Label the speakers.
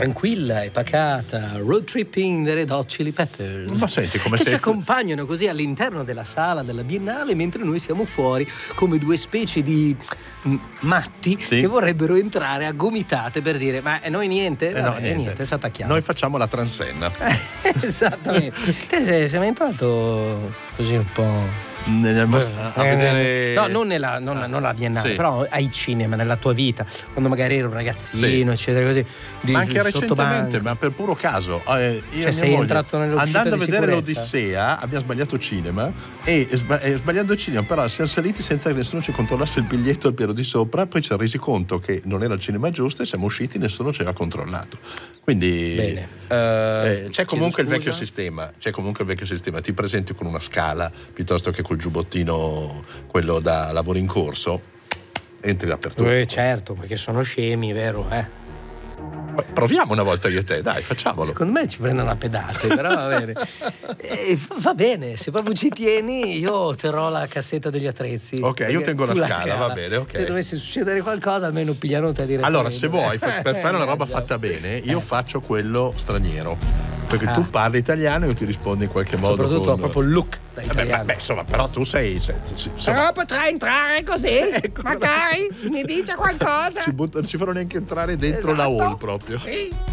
Speaker 1: tranquilla e pacata road tripping dei Red Hot Chili Peppers.
Speaker 2: Ma senti, come
Speaker 1: che
Speaker 2: sei
Speaker 1: ci accompagnano così all'interno della sala della Biennale, mentre noi siamo fuori come due specie di matti che vorrebbero entrare a gomitate per dire ma noi niente? Vabbè, niente, ci attacchiamo.
Speaker 2: Noi facciamo la transenna.
Speaker 1: Esattamente. Te sei mai entrato così un po'
Speaker 2: a vedere...
Speaker 1: No, non la Biennale, però ai cinema nella tua vita, quando magari eri un ragazzino, eccetera, così.
Speaker 2: Ma anche recentemente, ma per puro caso. Io
Speaker 1: sei entrato nell'uscita
Speaker 2: andando a
Speaker 1: di
Speaker 2: vedere
Speaker 1: sicurezza.
Speaker 2: l'Odissea, abbiamo sbagliato cinema e sbagliando il cinema, però siamo saliti senza che nessuno ci controllasse il biglietto al piano di sopra, poi ci ha resi conto che non era il cinema giusto e siamo usciti, nessuno ci aveva controllato. Quindi
Speaker 1: bene.
Speaker 2: C'è comunque il vecchio sistema, ti presenti con una scala piuttosto che col giubbottino, quello da lavoro in corso, entri dappertutto.
Speaker 1: Certo, perché sono scemi, vero?
Speaker 2: Proviamo una volta io e te, dai, facciamolo.
Speaker 1: Secondo me ci prendono a pedate, però va bene. Va bene, se proprio ci tieni, io terrò la cassetta degli attrezzi.
Speaker 2: Ok, io tengo la scala, va bene, ok.
Speaker 1: Se dovesse succedere qualcosa, almeno pigliano te direttamente.
Speaker 2: Allora, se vuoi, per fare una roba fatta bene, io faccio quello straniero. Perché tu parli italiano e io ti rispondo in qualche modo.
Speaker 1: Soprattutto proprio il look da italiano.
Speaker 2: Beh, insomma, però tu sei.
Speaker 1: Però potrà entrare così? Magari mi dice qualcosa.
Speaker 2: Non ci farò neanche entrare dentro la hall proprio.
Speaker 1: Sì.